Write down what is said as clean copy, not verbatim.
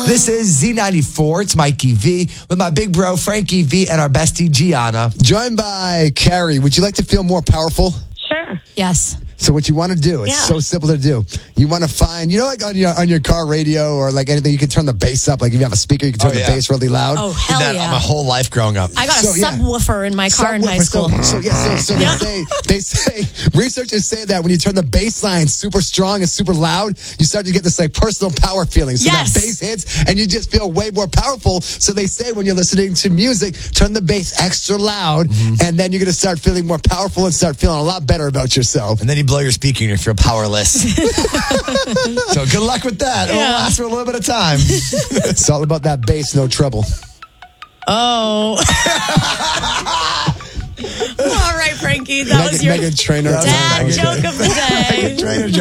This is Z94. It's Mikey V with my big bro, Frankie V, and our bestie, Gianna. Joined by Carrie. Would you like to feel more powerful? Sure. Yes. So what you want to do, it's so simple to do. You want to find, like on your car radio or like anything, you can turn the bass up. Like if you have a speaker, you can turn the bass really loud. Oh, hell Did that yeah. my whole life growing up. I got a subwoofer in my car in high school. They say researchers say that when you turn the bass line super strong and super loud, you start to get this like personal power feeling. So that bass hits and you just feel way more powerful. So they say when you're listening to music, turn the bass extra loud and then you're going to start feeling more powerful and start feeling a lot better about yourself. And then you blow your speaker and you feel powerless. So good luck with that. It'll last for a little bit of time. It's all about that bass, no trouble. Oh. All right, Frankie. That was your Meghan Trainor. dad joke of the day. Trainer